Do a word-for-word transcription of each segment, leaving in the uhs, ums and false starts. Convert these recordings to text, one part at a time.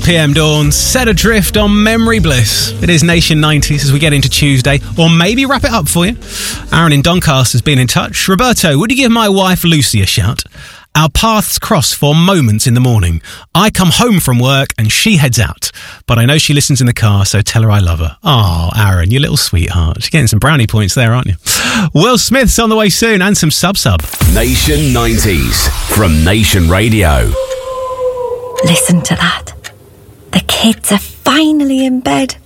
p m dawn, set adrift on memory bliss. It is Nation nineties as we get into Tuesday, or maybe wrap it up for you. Aaron in Doncaster has been in touch. Roberto, would you give my wife Lucy a shout? Our paths cross for moments in the morning. I come home from work and she heads out. But I know she listens in the car, so tell her I love her. Oh, Aaron, you little sweetheart. You're getting some brownie points there, aren't you? Will Smith's on the way soon, and some sub-sub. Nation nineties from Nation Radio. Listen to that. The kids are finally in bed.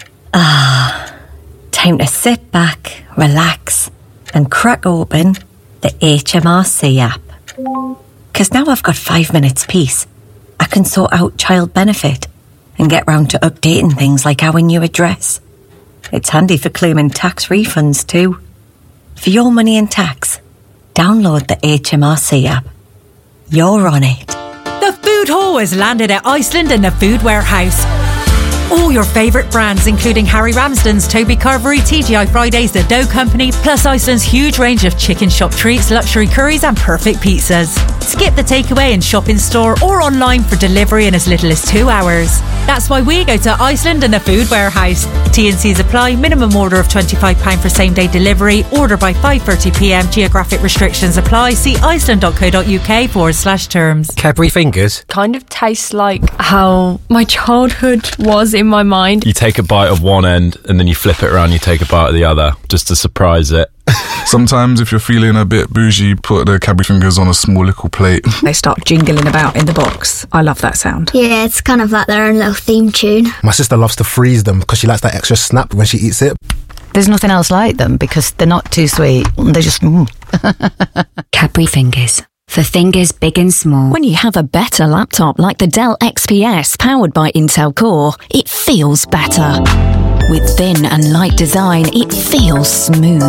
Ah, time to sit back, relax, and crack open the H M R C app. Because now I've got five minutes peace, I can sort out child benefit and get round to updating things like our new address. It's handy for claiming tax refunds too. For your money and tax, download the H M R C app. You're on it. The food haul has landed at Iceland in the Food Warehouse. All your favourite brands, including Harry Ramsden's, Toby Carvery, T G I Fridays, The Dough Company, plus Iceland's huge range of chicken shop treats, luxury curries and perfect pizzas. Skip the takeaway and shop in store or online for delivery in as little as two hours. That's why we go to Iceland in the Food Warehouse. T and C's apply. Minimum order of twenty-five pounds for same day delivery. Order by five thirty p m. Geographic restrictions apply. See iceland.co.uk forward slash terms. Cadbury fingers kind of tastes like how my childhood was in my mind. You take a bite of one end and then you flip it around, you take a bite of the other just to surprise it. Sometimes if you're feeling a bit bougie, put the Cadbury fingers on a small little plate. They start jingling about in the box. I love that sound. Yeah, it's kind of like their own little theme tune. My sister loves to freeze them because she likes that extra snap when she eats it. There's nothing else like them because they're not too sweet. They just... Mm. Cadbury fingers. For fingers big and small. When you have a better laptop like the Dell X P S powered by Intel Core, it feels better. With thin and light design, it feels smooth.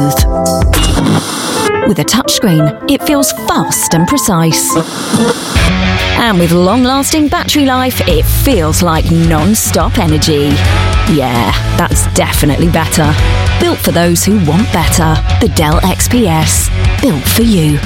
With a touchscreen, it feels fast and precise. And with long-lasting battery life, it feels like non-stop energy. Yeah, that's definitely better. Built for those who want better. The Dell X P S. Built for you.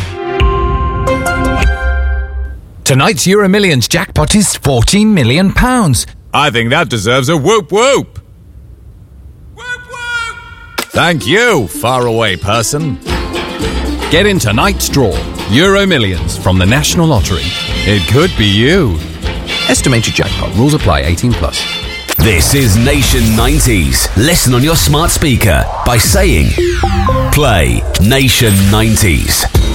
Tonight's Euro Millions jackpot is fourteen million pounds. I think that deserves a whoop whoop. Whoop whoop! Thank you, faraway person. Get in tonight's draw. Euro Millions from the National Lottery. It could be you. Estimated jackpot. Rules apply. eighteen plus. This is Nation nineties. Listen on your smart speaker by saying, play Nation nineties.